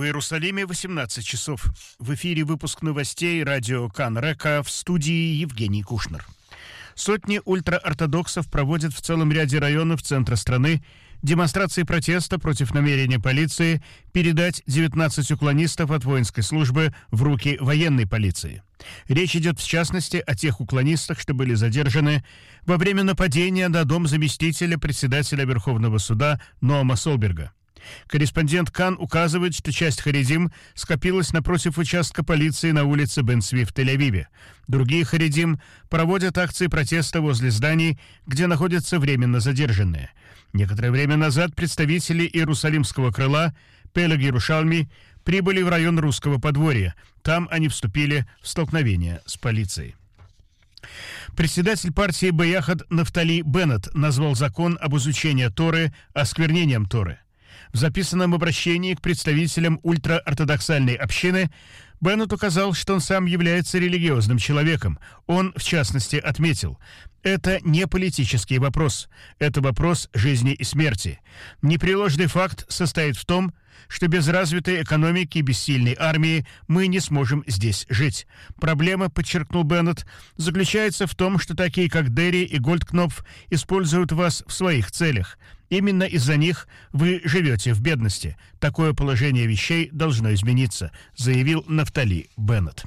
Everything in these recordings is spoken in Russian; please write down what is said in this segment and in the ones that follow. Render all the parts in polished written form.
В Иерусалиме 18 часов. В эфире выпуск новостей радио Кан-Река, в студии Евгений Кушнер. Сотни ультраортодоксов проводят в целом ряде районов центра страны демонстрации протеста против намерения полиции передать 19 уклонистов от воинской службы в руки военной полиции. Речь идет в частности о тех уклонистах, что были задержаны во время нападения на дом заместителя председателя Верховного суда Ноама Солберга. Корреспондент Кан указывает, что часть харидим скопилась напротив участка полиции на улице Бен-Цви в Тель-Авиве. Другие харидим проводят акции протеста возле зданий, где находятся временно задержанные. Некоторое время назад представители Иерусалимского крыла Пелег Ярушалми прибыли в район Русского подворья. Там они вступили в столкновение с полицией. Председатель партии Беяхад Нафтали Беннет назвал закон об изучении Торы осквернением Торы. В записанном обращении к представителям ультраортодоксальной общины Беннет указал, что он сам является религиозным человеком. Он, в частности, отметил: «Это не политический вопрос, это вопрос жизни и смерти. Непреложный факт состоит в том, что без развитой экономики и без сильной армии мы не сможем здесь жить. Проблема, подчеркнул Беннет, заключается в том, что такие как Дерри и Гольдкнопф используют вас в своих целях. Именно из-за них вы живете в бедности. Такое положение вещей должно измениться», заявил Нафтали Беннет.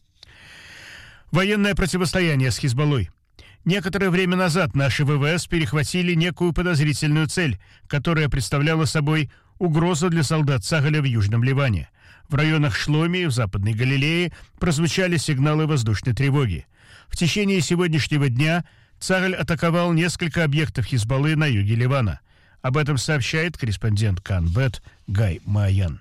Военное противостояние с Хизбаллой. Некоторое время назад наши ВВС перехватили некую подозрительную цель, которая представляла собой угрозу для солдат Цагаля в Южном Ливане. В районах Шломи и в Западной Галилее прозвучали сигналы воздушной тревоги. В течение сегодняшнего дня Цагаль атаковал несколько объектов Хизбаллы на юге Ливана. Об этом сообщает корреспондент Кан-Бет Гай Маян.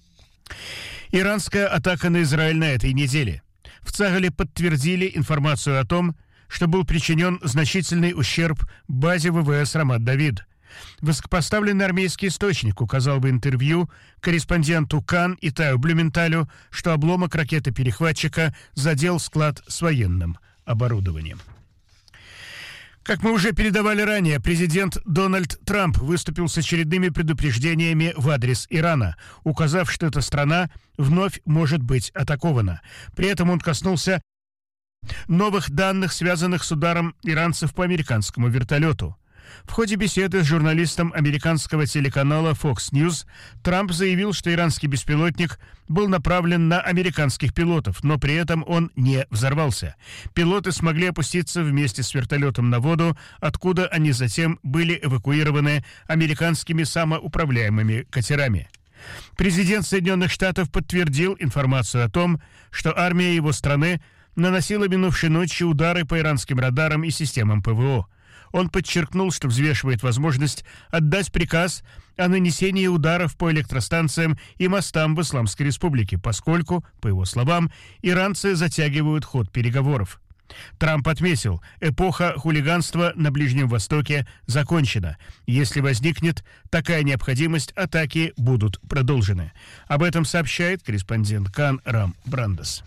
Иранская атака на Израиль на этой неделе. В Цагале подтвердили информацию о том, что был причинен значительный ущерб базе ВВС Рамат-Давид. Высокопоставленный армейский источник указал в интервью корреспонденту Кан Итаю Блюменталю, что обломок ракеты-перехватчика задел склад с военным оборудованием. Как мы уже передавали ранее, президент Дональд Трамп выступил с очередными предупреждениями в адрес Ирана, указав, что эта страна вновь может быть атакована. При этом он коснулся новых данных, связанных с ударом иранцев по американскому вертолету. В ходе беседы с журналистом американского телеканала Fox News Трамп заявил, что иранский беспилотник был направлен на американских пилотов, но при этом он не взорвался. Пилоты смогли опуститься вместе с вертолетом на воду, откуда они затем были эвакуированы американскими самоуправляемыми катерами. Президент Соединенных Штатов подтвердил информацию о том, что армия его страны наносила минувшей ночью удары по иранским радарам и системам ПВО. Он подчеркнул, что взвешивает возможность отдать приказ о нанесении ударов по электростанциям и мостам в Исламской Республике, поскольку, по его словам, иранцы затягивают ход переговоров. Трамп отметил: эпоха хулиганства на Ближнем Востоке закончена. Если возникнет такая необходимость, атаки будут продолжены. Об этом сообщает корреспондент Кан Рам Брандес.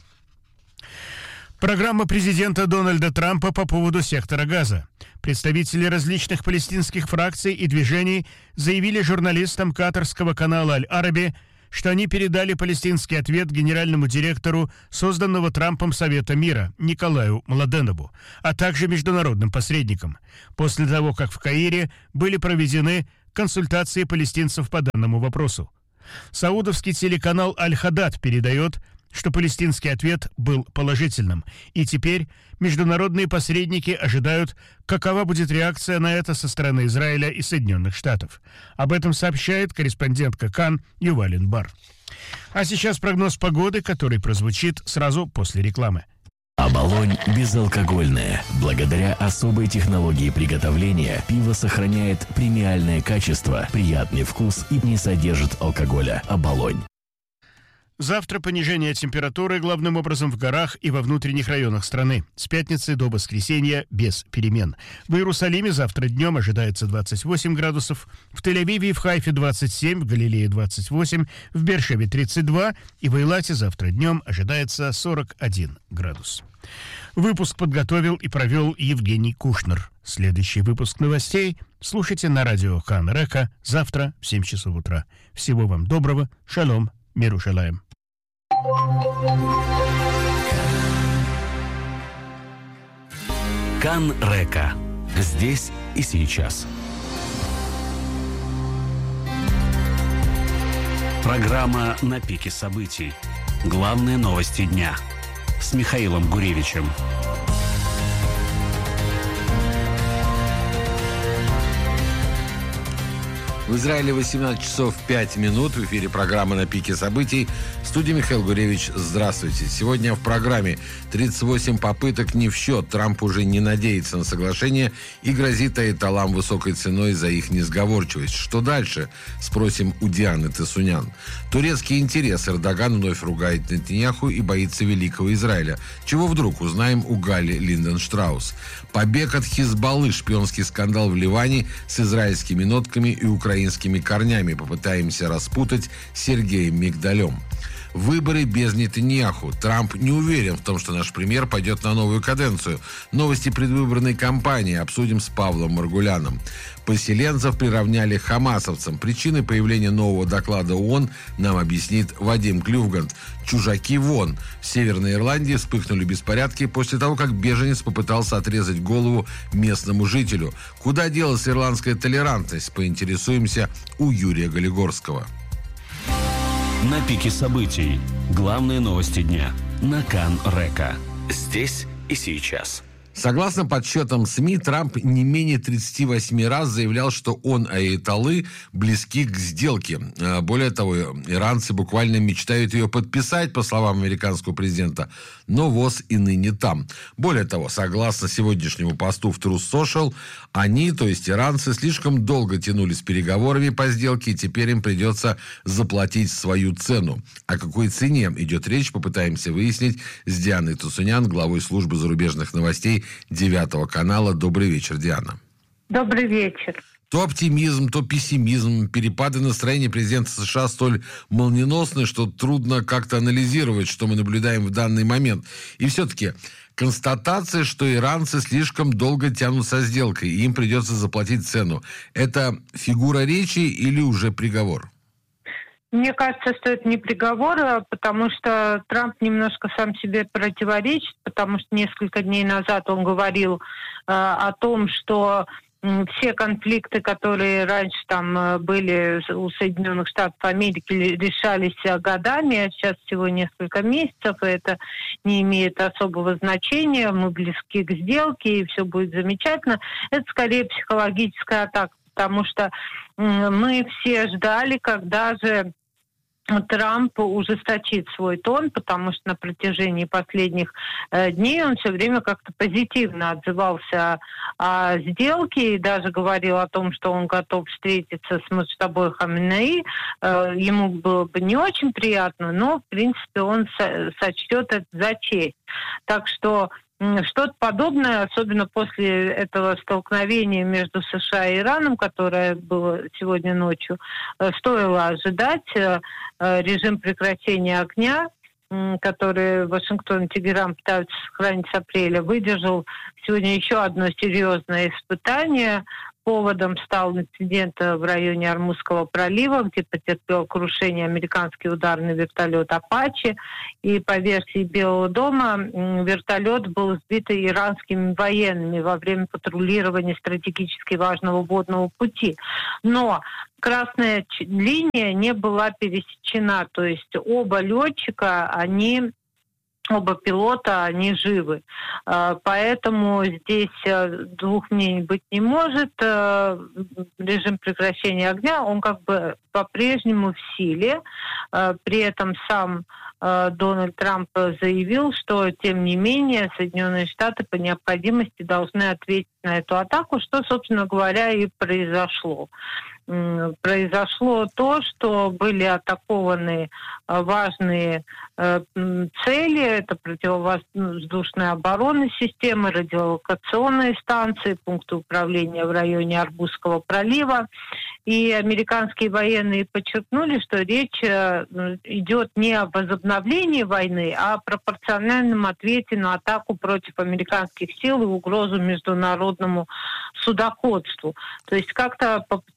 Программа президента Дональда Трампа по поводу сектора Газа. Представители различных палестинских фракций и движений заявили журналистам катарского канала Аль-Араби, что они передали палестинский ответ генеральному директору созданного Трампом Совета мира Николаю Младенову, а также международным посредникам, после того, как в Каире были проведены консультации палестинцев по данному вопросу. Саудовский телеканал Аль-Хадад передает, что палестинский ответ был положительным, и теперь международные посредники ожидают, какова будет реакция на это со стороны Израиля и Соединенных Штатов. Об этом сообщает корреспондентка Кан Ювалин Бар. А сейчас прогноз погоды, который прозвучит сразу после рекламы. Оболонь безалкогольное. Благодаря особой технологии приготовления пиво сохраняет премиальное качество, приятный вкус и не содержит алкоголя. Оболонь. Завтра понижение температуры главным образом в горах и во внутренних районах страны. С пятницы до воскресенья без перемен. В Иерусалиме завтра днем ожидается 28 градусов, в Тель-Авиве и в Хайфе 27, в Галилее 28, в Бершеве 32 и в Эйлате завтра днем ожидается 41 градус. Выпуск подготовил и провел Евгений Кушнер. Следующий выпуск новостей слушайте на радио Кан-Река завтра в 7 часов утра. Всего вам доброго. Шалом. Миру желаем. Кан-Река. Здесь и сейчас. Программа «На пике событий». Главные новости дня. С Михаилом Гуревичем. В Израиле 18 часов 5 минут. В эфире программа «На пике событий». В студии Михаил Гуревич. Здравствуйте. Сегодня в программе 38 попыток не в счет. Трамп уже не надеется на соглашение и грозит аятоллам высокой ценой за их несговорчивость. Что дальше? Спросим у Дианы Тессунян. Турецкий интерес. Эрдоган вновь ругает Нетаньяху и боится великого Израиля. Чего вдруг? Узнаем у Гали Линденштраус. Побег от Хизбаллы. Шпионский скандал в Ливане с израильскими нотками и украинскими корнями. Попытаемся распутать с Сергеем Мигдалем. Выборы без Нетаньяху. Трамп не уверен в том, что наш премьер пойдет на новую каденцию. Новости предвыборной кампании обсудим с Павлом Маргуляном. Поселенцев приравняли хамасовцам. Причины появления нового доклада ООН нам объяснит Вадим Клювгант. Чужаки вон. В Северной Ирландии вспыхнули беспорядки после того, как беженец попытался отрезать голову местному жителю. Куда делась ирландская толерантность? Поинтересуемся у Юрия Голигорского. На пике событий. Главные новости дня. На Кан-Река. Здесь и сейчас. Согласно подсчетам СМИ, Трамп не менее 38 раз заявлял, что он и аятоллы близки к сделке. Более того, иранцы буквально мечтают ее подписать, по словам американского президента. Но ВОЗ и ныне там. Более того, согласно сегодняшнему посту в Truth Social, они, то есть иранцы, слишком долго тянули с переговорами по сделке, и теперь им придется заплатить свою цену. О какой цене идет речь, попытаемся выяснить с Дианой Тессунян, главой службы зарубежных новостей 9 канала. Добрый вечер, Диана. Добрый вечер. То оптимизм, то пессимизм, перепады настроения президента США столь молниеносны, что трудно как-то анализировать, что мы наблюдаем в данный момент. И все-таки констатация, что иранцы слишком долго тянут со сделкой, и им придется заплатить цену. Это фигура речи или уже приговор? Мне кажется, что это не приговор, потому что Трамп немножко сам себе противоречит, потому что несколько дней назад он говорил о том, что все конфликты, которые раньше там были у Соединенных Штатов Америки, решались годами, а сейчас всего несколько месяцев, и это не имеет особого значения, мы близки к сделке, и все будет замечательно. Это скорее психологическая атака, потому что мы все ждали, когда же Трамп ужесточит свой тон, потому что на протяжении последних дней он все время как-то позитивно отзывался о сделке и даже говорил о том, что он готов встретиться с Муджтабой Хаминеи. Ему было бы не очень приятно, но, в принципе, он сочтет это за честь. Так что что-то подобное, особенно после этого столкновения между США и Ираном, которое было сегодня ночью, стоило ожидать. Режим прекращения огня, который Вашингтон и Тегеран пытаются сохранить с апреля, выдержал сегодня еще одно серьезное испытание. Поводом стал инцидент в районе Ормузского пролива, где потерпел крушение американский ударный вертолет «Апачи». И по версии Белого дома вертолет был сбит иранскими военными во время патрулирования стратегически важного водного пути. Но красная линия не была пересечена, то есть оба летчика, оба пилота, они живы. Поэтому здесь двух мнений быть не может. Режим прекращения огня, он как бы по-прежнему в силе. При этом сам Дональд Трамп заявил, что, тем не менее, Соединенные Штаты по необходимости должны ответить на эту атаку, что, собственно говоря, и произошло. Произошло то, что были атакованы важные цели. Это противовоздушная оборонная система, радиолокационные станции, пункты управления в районе Арбузского пролива. И американские военные подчеркнули, что речь идет не о возобновлении войны, а о пропорциональном ответе на атаку против американских сил и угрозу международному судоходству. То есть как-то попытались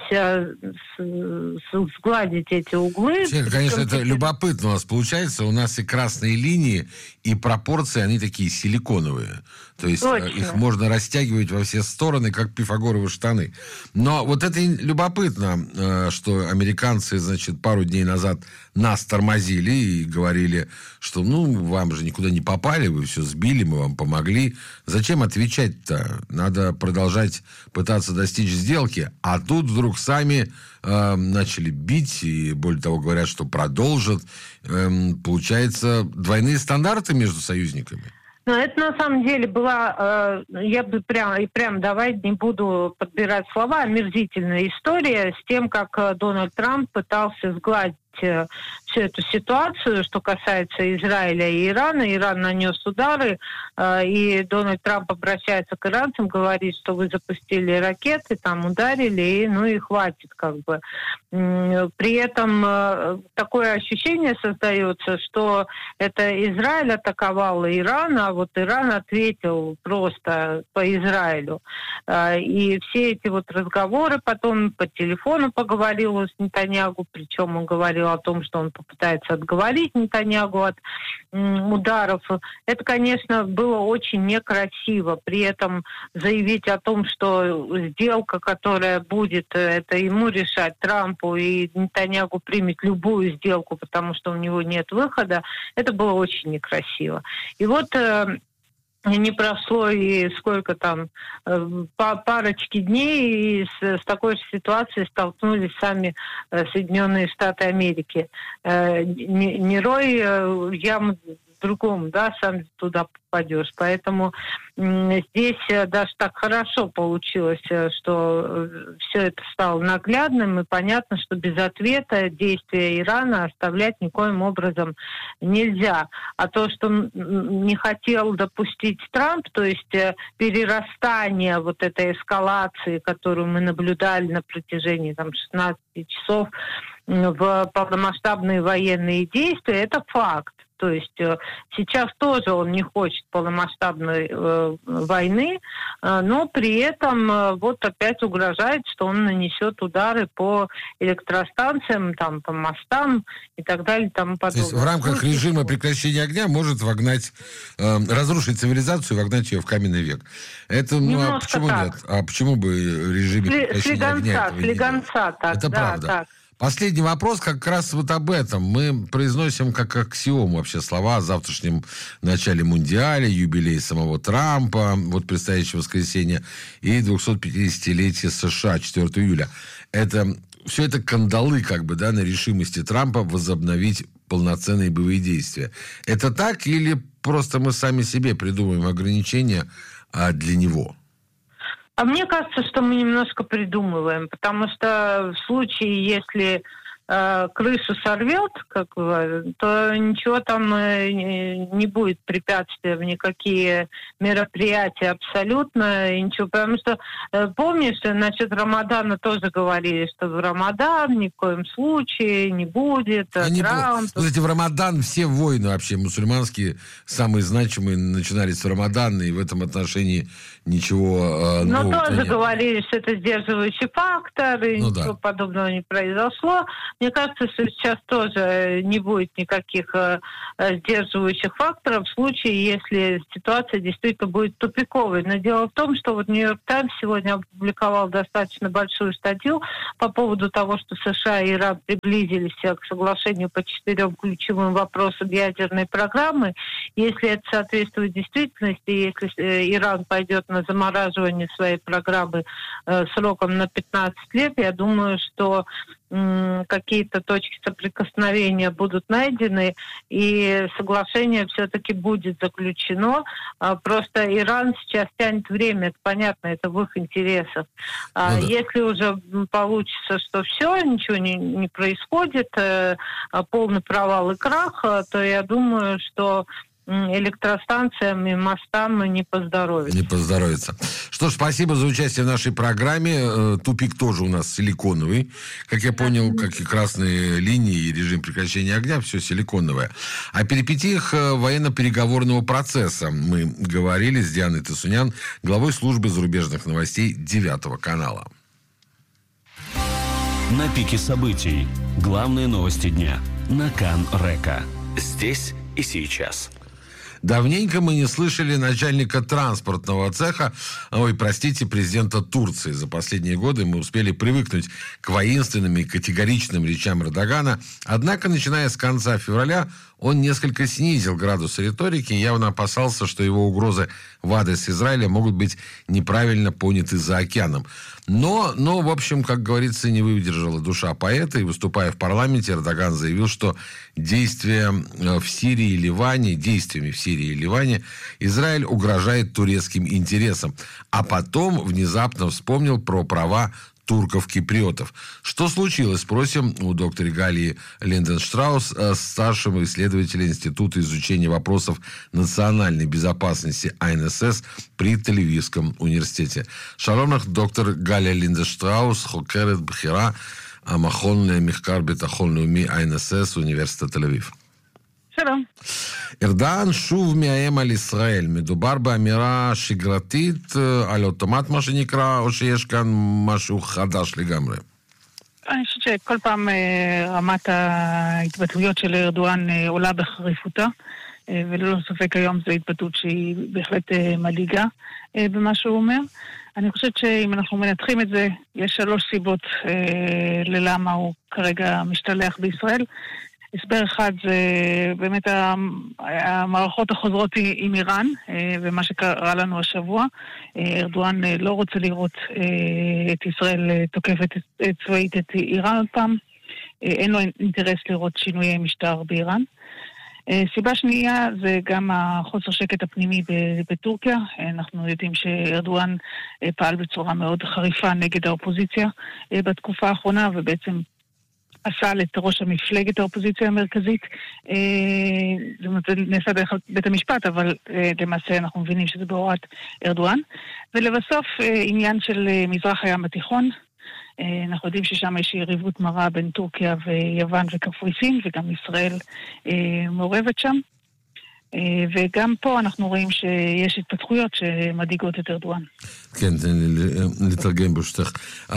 сгладить эти углы. Конечно, это любопытно у нас получается. У нас и красные линии, и пропорции, они такие силиконовые. То есть их можно растягивать во все стороны, как пифагоровы штаны. Но вот это любопытно, что американцы, значит, пару дней назад нас тормозили и говорили, что, вам же никуда не попали, вы все сбили, мы вам помогли. Зачем отвечать-то? Надо продолжать пытаться достичь сделки. А тут вдруг сами начали бить, и более того говорят, что продолжат. Получается, двойные стандарты между союзниками. Но это на самом деле была, я бы прям давай не буду подбирать слова, омерзительная история с тем, как Дональд Трамп пытался сгладить всю эту ситуацию, что касается Израиля и Ирана. Иран нанес удары, и Дональд Трамп обращается к иранцам, говорит, что вы запустили ракеты, там ударили, и хватит как бы. При этом такое ощущение создается, что это Израиль атаковал Иран, а вот Иран ответил просто по Израилю. И все эти вот разговоры потом по телефону поговорил с Нетаньяху, причем он говорил о том, что он попытается отговорить Нетаньяху от ударов. Это, конечно, было очень некрасиво. При этом заявить о том, что сделка, которая будет, это ему решать, Трампу, и Нетаньяху примет любую сделку, потому что у него нет выхода, это было очень некрасиво. И вот не прошло и сколько там, парочки дней, и с такой же ситуацией столкнулись сами Соединенные Штаты Америки. Не рой яму другому, сам туда попадешь. Поэтому здесь даже так хорошо получилось, что все это стало наглядным, и понятно, что без ответа действия Ирана оставлять никоим образом нельзя. А то, что не хотел допустить Трамп, то есть перерастание вот этой эскалации, которую мы наблюдали на протяжении 16 часов в полномасштабные военные действия, это факт. То есть сейчас тоже он не хочет полномасштабной войны, но при этом вот опять угрожает, что он нанесет удары по электростанциям, по мостам и так далее и тому подобное. То есть в рамках режима прекращения огня может разрушить цивилизацию и вогнать ее в каменный век. Это, а почему так нет? А почему бы в режиме прекращения огня этого не делать? Так, это правда. Так. Последний вопрос как раз вот об этом. Мы произносим как аксиому вообще слова о завтрашнем начале Мундиаля, юбилей самого Трампа, вот предстоящее воскресенье, и 250-летие США, 4 июля. Все это кандалы на решимости Трампа возобновить полноценные боевые действия. Это так или просто мы сами себе придумаем ограничения для него? А мне кажется, что мы немножко придумываем, потому что в случае, если крышу сорвет, то ничего там не будет препятствия в никакие мероприятия абсолютно, и ничего. Потому что, помнишь, насчет Рамадана тоже говорили, что в Рамадан ни в коем случае не будет. Кстати, в Рамадан все войны вообще мусульманские, самые значимые, начинались в Рамадан, и в этом отношении ничего нового нет. Но тоже говорили, что это сдерживающий фактор, и ничего подобного не произошло. Мне кажется, что сейчас тоже не будет никаких сдерживающих факторов в случае, если ситуация действительно будет тупиковой. Но дело в том, что вот Нью-Йорк Таймс сегодня опубликовал достаточно большую статью по поводу того, что США и Иран приблизились к соглашению по 4 ключевым вопросам ядерной программы. Если это соответствует действительности, если Иран пойдет на замораживание своей программы сроком на 15 лет, я думаю, что какие-то точки соприкосновения будут найдены, и соглашение все-таки будет заключено. Просто Иран сейчас тянет время, это понятно, это в их интересах. Если уже получится, что все, ничего не происходит, полный провал и крах, то я думаю, что электростанциям и мостам не поздоровится. Не поздоровится. Что ж, спасибо за участие в нашей программе. Тупик тоже у нас силиконовый. Как я понял, как и красные линии и режим прекращения огня, все силиконовое. О перипетиях военно-переговорного процесса мы говорили с Дианой Тасунян, главой службы зарубежных новостей 9 канала. На пике событий. Главные новости дня. На Кан-Река. Здесь и сейчас. Давненько мы не слышали начальника транспортного цеха, президента Турции. За последние годы мы успели привыкнуть к воинственным и категоричным речам Эрдогана. Однако, начиная с конца февраля, он несколько снизил градус риторики и явно опасался, что его угрозы в адрес Израиля могут быть неправильно поняты за океаном. Но, в общем, как говорится, не выдержала душа поэта, и, выступая в парламенте, Эрдоган заявил, что действиями в Сирии и Ливане Израиль угрожает турецким интересам. А потом внезапно вспомнил про права турков-киприотов. Что случилось, спросим у доктора Галии Линденштраус, старшего исследователя Института изучения вопросов национальной безопасности АНСС при Тель-Авивском университете. Шалом, доктор Галия Линденштраус, חוקרת בכירה, המכון למחקר ביטחון לאומי АНСС, אוניברסיטת תל אביב. שלום. ארדואן שוב מאיים על ישראל. מדובר באמירה שגרתית על אוטומט, מה שנקרא, או שיש כאן משהו חדש לגמרי? אני חושבת שכל פעם רמת ההתבטאויות של ארדואן עולה בחריפותה, וללא ספק היום זו התבטאות שהיא בהחלט מדאיגה במה שהוא אומר. אני חושבת שאם אנחנו מנתחים את זה, יש 3 סיבות ללמה הוא כרגע משתלח בישראל. הסבר אחד זה באמת המערכות החוזרות עם איראן, ומה שקרה לנו השבוע. ארדואן לא רוצה לראות את ישראל תוקפת צבאית את איראן עוד פעם. אין לו אינטרס לראות שינויי משטר באיראן. סיבה שנייה זה גם החוסר שקט הפנימי בטורקיה. אנחנו יודעים שארדואן פעל בצורה מאוד חריפה נגד האופוזיציה בתקופה האחרונה, ובעצם עשה את ראש המפלגת האופוזיציה המרכזית. זאת אומרת, זה נעשה דרך בית המשפט, אבל למעשה אנחנו מבינים שזה בהוראת ארדואן. ולבסוף, עניין של מזרח הים התיכון. אנחנו יודעים ששם יש יריבות מרה בין טורקיה ויוון וקפריסין, וגם ישראל מעורבת שם. וגם פה אנחנו רואים שיש התפתחויות שמדאיגות את ארדואן. כן, לתרגם ברשותך.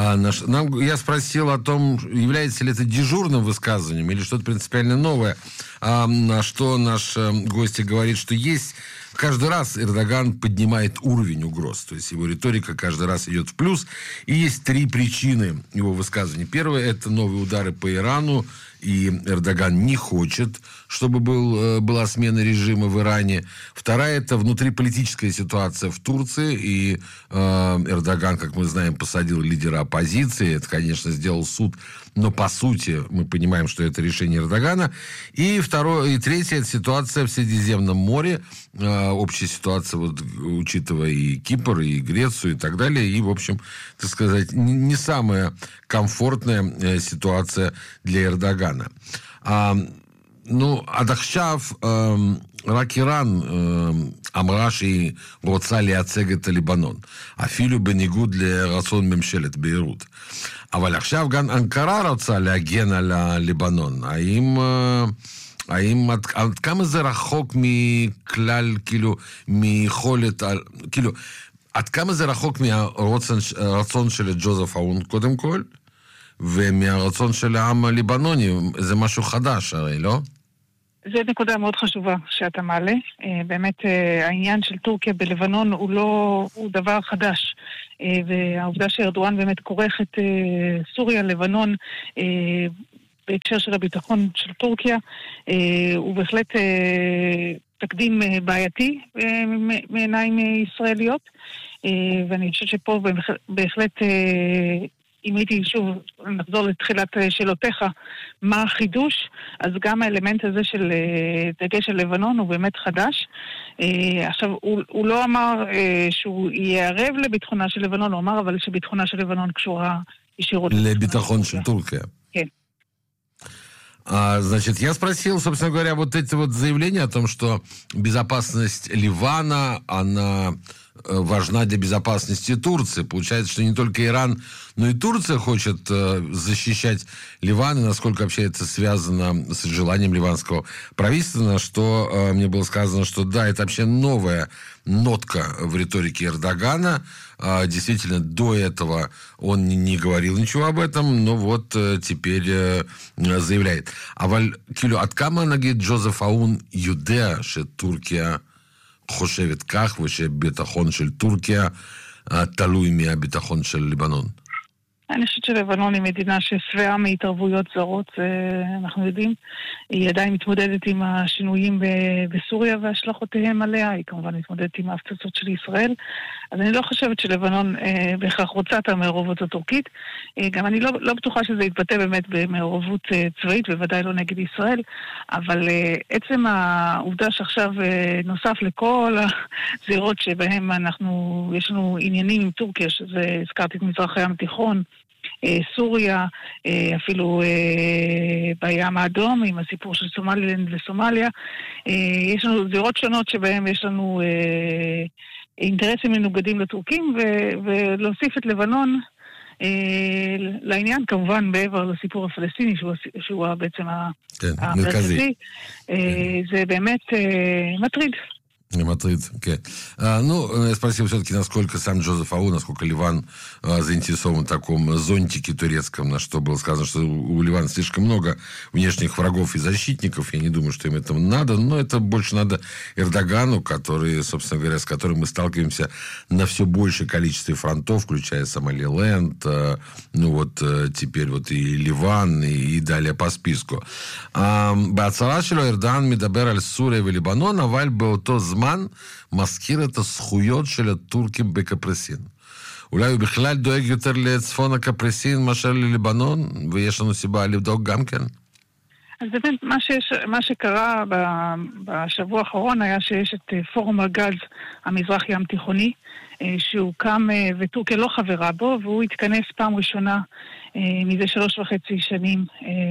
Я спросил о том, является ли это дежурным высказыванием или что-то принципиально новое. На что наш гость говорит, что есть... Каждый раз Эрдоган поднимает уровень угроз. То есть его риторика каждый раз идет в плюс. И есть 3 причины его высказываний. Первое – это новые удары по Ирану. И Эрдоган не хочет, чтобы была смена режима в Иране. Вторая – это внутриполитическая ситуация в Турции. И Эрдоган, как мы знаем, посадил лидера оппозиции. Это, конечно, сделал суд. Но, по сути, мы понимаем, что это решение Эрдогана. И третье – это ситуация в Средиземном море. Общая ситуация, учитывая и Кипр, и Грецию, и так далее. И, в общем, так сказать, не самая комфортная ситуация для Эрдогана. עד עכשיו רק איראן אמרה שהיא רוצה לייצג את הליבנון, אפילו בניגוד לרצון ממשלת ביירות. אבל עכשיו גם אנקרה רוצה להגן על הליבנון. עד כמה זה רחוק מכלל, מיכולת, עד כמה זה רחוק מהרצון של ג'וזף אאון קודם כל, ומהרצון של העם הליבנוני? זה משהו חדש הרי, לא? זו נקודה מאוד חשובה שאתה מעלה. באמת העניין של טורקיה בלבנון הוא דבר חדש. והעובדה שארדואן באמת כורך את סוריה, לבנון, בהקשר של הביטחון של טורקיה, הוא בהחלט תקדים בעייתי מעיניים ישראליות. ואני חושבת שפה בהחלט... אם הייתי שוב נחזור לתחילת שאלותיך, מה החידוש? אז גם האלמנט הזה של דגש על לבנון הוא באמת חדש. עכשיו, הוא לא אמר שהוא יערב לביטחונה של לבנון, הוא אמר אבל שביטחונה של לבנון קשורה ישירות לביטחון של טורקיה. כן. Значит, я спросил, собственно говоря, вот эти вот заявления о том, что безопасность Ливана, она важна для безопасности Турции. Получается, что не только Иран, но и Турция хочет защищать Ливан, и насколько вообще это связано с желанием ливанского правительства, на что мне было сказано, что да, это вообще новая нотка в риторике Эрдогана. Действительно, до этого он не говорил ничего об этом, но вот теперь заявляет. אבל כאילו, עד כמה נגיד ג'וזף האון יודע שטורקיה חושבת כך, ושביטחון של טורקיה תלוי מהביטחון של לבנון? אני חושבת שלבנון היא מדינה ששבעה מהתערבויות זרות, אנחנו יודעים. היא עדיין מתמודדת עם השינויים בסוריה והשלכותיהם עליה, היא כמובן מתמודדת עם ההפצצות של ישראל. אז אני לא חושבת שלבנון בהכרח רוצה את המעורבות הטורקית. גם אני לא בטוחה שזה יתבטא באמת במעורבות צבאית, בוודאי לא נגד ישראל, אבל עצם העובדה שעכשיו נוסף לכל הזירות שבהם יש לנו עניינים עם טורקיה, שזה הזכרתי את מזרח הים התיכון, סוריה, אפילו בים האדום עם הסיפור של סומלילנד וסומליה. יש לנו זירות שונות שבהם יש לנו אינטרסים מנוגדים לטורקים, ולהוסיף את לבנון לעניין, כמובן מעבר לסיפור הפלסטיני שהוא בעצם המרכזי. זה באמת מטריד. Мадрид, окей. Ну, я спросил все-таки, насколько сам Джозеф Аун, насколько Ливан заинтересован в таком зонтике турецком, на что было сказано, что у Ливана слишком много внешних врагов и защитников. Я не думаю, что им это надо, но это больше надо Эрдогану, который, собственно говоря, с которым мы сталкиваемся на все большее количество фронтов, включая Сомалиленд, ну вот теперь вот и Ливан, и далее по списку. בהצהרה שלו ארדואן מדבר על סוריה ולבנון, אבל באותו זמן מזכיר את הזכויות של הטורקים בקפריסין. אולי הוא בכלל דואג יותר לצפון הקפריסין מאשר ללבנון, ויש לנו סיבה לבדוק גם כן? אז באמת, מה שקרה בשבוע האחרון היה שיש את פורום הגז המזרח ים תיכוני, שהוקם וטורקיה לא חברה בו, והוא התכנס פעם ראשונה מזה 3.5 שנים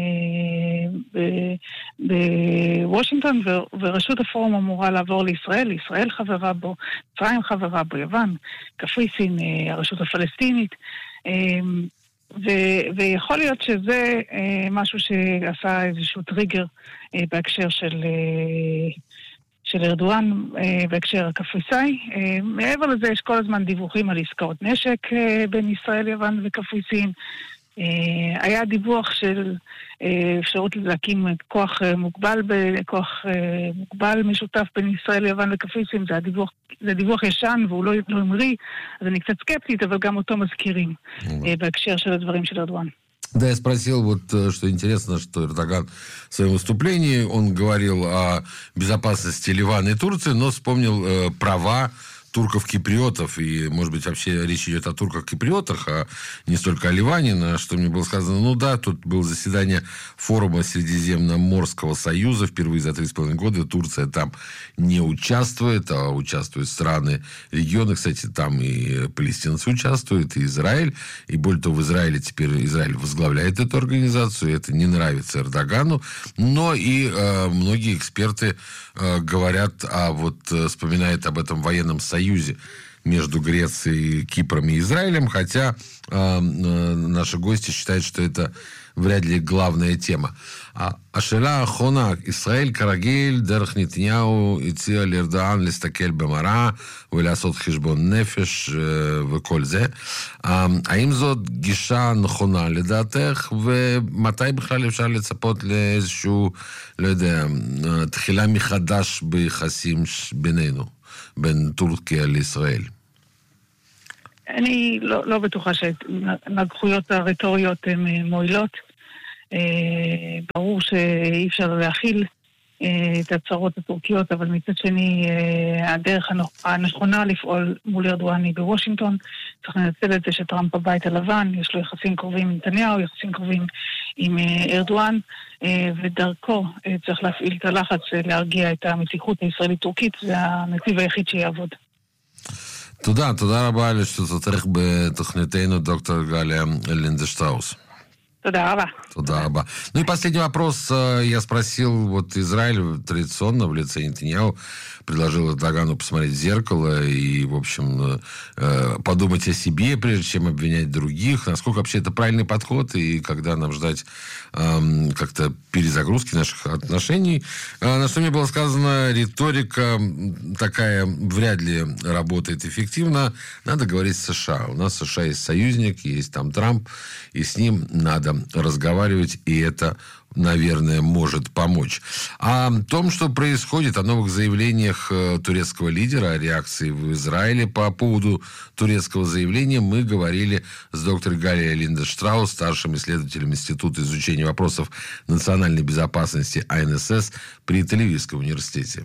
בוושינגטון, ורשות הפורום אמורה לעבור לישראל, ישראל חברה בו, מצרים חברה בו, יוון, קפריסין, הרשות הפלסטינית, ויכול להיות שזה משהו שעשה איזשהו טריגר בהקשר של ארדואן, בהקשר הקפריסאי. מעבר לזה יש כל הזמן דיווחים על עסקאות נשק בין ישראל, יוון וקפריסין. היה דיווח של אפשרות להקים כוח מוגבל משותף בין ישראל, יוון וקפריסין. זה דיווח ישן והוא לא אמרי, אז אני קצת סקפטית, אבל גם אותו מזכירים בהקשר של הדברים של ארדואן. Да, я спросил, вот, что интересно, что Эрдоган в своем выступлении, он говорил о безопасности Ливана и Турции, но вспомнил права турков-киприотов, и, может быть, вообще речь идет о турках-киприотах, а не столько о Ливане, на что мне было сказано, ну да, тут было заседание форума Средиземноморского союза впервые за 3,5 года, Турция там не участвует, а участвуют страны региона, кстати, там и палестинцы участвуют, и Израиль, и более того, в Израиле теперь Израиль возглавляет эту организацию, это не нравится Эрдогану, но и многие эксперты говорят, вспоминают об этом военном союзе между Грецией, Кипром и Израилем, хотя наши гости считают, что это вряд ли главная тема. השאלה האחרונה, ישראל כרגיל, דרך נתניהו, הציע לארדואן להסתכל במראה ולעשות חשבון נפש וכל זה. האם זאת גישה נכונה לדעתך, ומתי בכלל אפשר לצפות לאיזשהו, לא יודע, תחילה מחדש ביחסים בינינו, בין טורקיה לישראל? אני לא בטוחה שהנגחויות הרטוריות הן מועילות. ברור שאי אפשר להכיל את הצהרות הטורקיות, אבל מצד שני הדרך הנכונה לפעול מול ארדואן היא בוושינגטון. צריך לנצל את זה שטראמפ בבית הלבן, יש לו יחסים קרובים עם נתניהו, יחסים קרובים עם ארדואן, ודרכו צריך להפעיל את הלחץ להרגיע את המתיחות הישראלית-טורקית, זה הנתיב היחיד שיעבוד. תודה רבה על השתתפותך בתוכניתנו, דוקטור גליה לינדשטראוס. Туда оба. Ну и последний вопрос. Я спросил, вот Израиль традиционно в лице Нетаньяху предложил Эрдогану посмотреть в зеркало и, в общем, подумать о себе, прежде чем обвинять других. Насколько вообще это правильный подход и когда нам ждать как-то перезагрузки наших отношений. На что мне было сказано, риторика такая вряд ли работает эффективно. Надо говорить с США. У нас в США есть союзник, есть там Трамп, и с ним надо разговаривать, и это, наверное, может помочь. О том, что происходит, о новых заявлениях турецкого лидера, о реакции в Израиле по поводу турецкого заявления, мы говорили с доктором Галией Линденштраус, старшим исследователем Института изучения вопросов национальной безопасности АНСС при Тель-Авивском университете.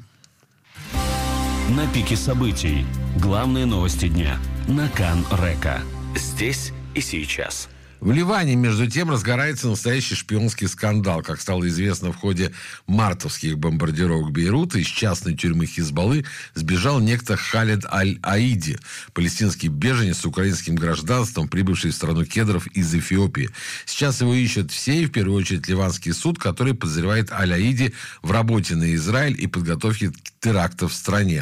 На пике событий. Главные новости дня. На Кан Река. Здесь и сейчас. В Ливане, между тем, разгорается настоящий шпионский скандал. Как стало известно, в ходе мартовских бомбардировок Бейрута из частной тюрьмы Хизбаллы сбежал некто Халид Аль-Аиди, палестинский беженец с украинским гражданством, прибывший в страну кедров из Эфиопии. Сейчас его ищут все, и в первую очередь ливанский суд, который подозревает Аль-Аиди в работе на Израиль и подготовке терактов в стране.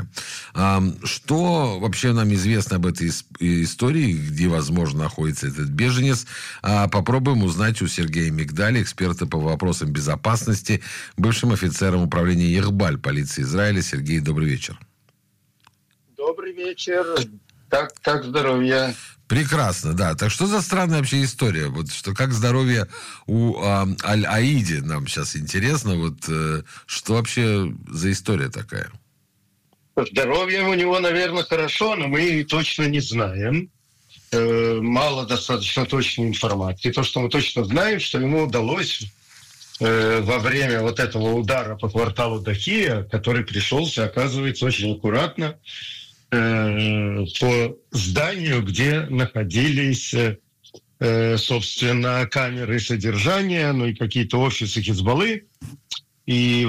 Что вообще нам известно об этой истории, где, возможно, находится этот беженец? Попробуем узнать у Сергея Мигдаля, эксперта по вопросам безопасности, бывшим офицером управления Ехбаль полиции Израиля. Сергей, добрый вечер. Добрый вечер. Как здоровье? Прекрасно, да. Так что за странная вообще история? Вот что, как здоровье у Аль-Аиди, нам сейчас интересно. Вот что вообще за история такая? Здоровье у него, наверное, хорошо, но мы точно не знаем. Мало достаточно точной информации. То, что мы точно знаем, что ему удалось во время вот этого удара по кварталу Дахия, который пришелся, оказывается, очень аккуратно по зданию, где находились, собственно, камеры содержания, ну и какие-то офисы Хизбаллы. И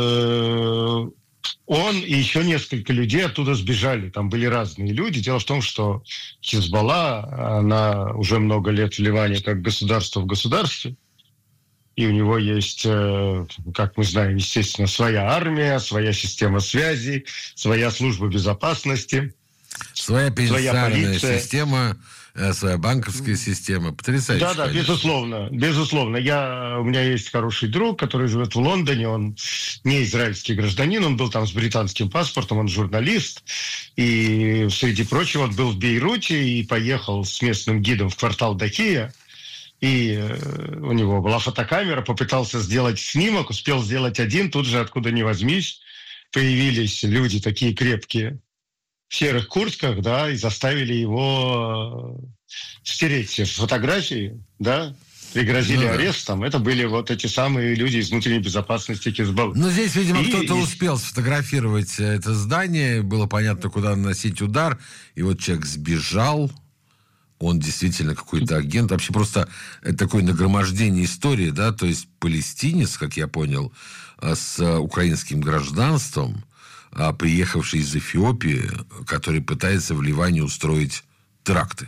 он и еще несколько людей оттуда сбежали. Там были разные люди. Дело в том, что Хизбалла, она уже много лет в Ливане как государство в государстве. И у него есть, как мы знаем, естественно, своя армия, своя система связи, своя служба безопасности. Своя пенсионная система, своя банковская система. Потрясающе. Да, безусловно. Безусловно. У меня есть хороший друг, который живет в Лондоне. Он не израильский гражданин, он был там с британским паспортом, он журналист. И, среди прочего, он был в Бейруте и поехал с местным гидом в квартал Дахия. И у него была фотокамера, попытался сделать снимок, успел сделать один, тут же, откуда ни возьмись, появились люди такие крепкие, в серых куртках, да, и заставили его стереть все фотографии, да, пригрозили арестом. Это были вот эти самые люди из внутренней безопасности Хизбаллы. Но здесь, видимо, кто-то успел сфотографировать это здание, было понятно, куда наносить удар, и вот человек сбежал. Он действительно какой-то агент. Вообще просто такое нагромождение истории, да, то есть палестинец, как я понял, с украинским гражданством, приехавший из Эфиопии, который пытается в Ливане устроить теракты.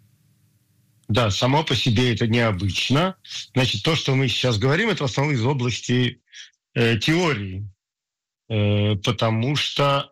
Да, само по себе это необычно. Значит, то, что мы сейчас говорим, это в основном из области теории. Потому что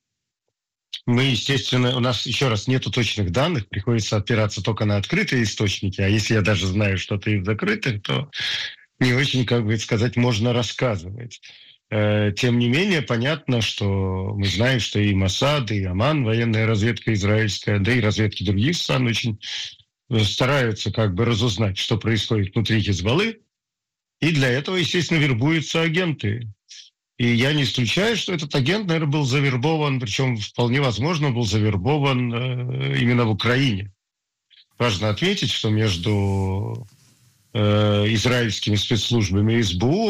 мы, естественно, у нас, еще раз, нету точных данных, приходится опираться только на открытые источники, а если я даже знаю что-то из закрытых, то не очень, как бы сказать, можно рассказывать. Тем не менее, понятно, что мы знаем, что и Моссад, и Аман, военная разведка израильская, да и разведки других стран очень стараются как бы разузнать, что происходит внутри Хизбаллы, и для этого, естественно, вербуются агенты. И я не исключаю, что этот агент, наверное, был завербован, причем вполне возможно был завербован именно в Украине. Важно отметить, что между израильскими спецслужбами и СБУ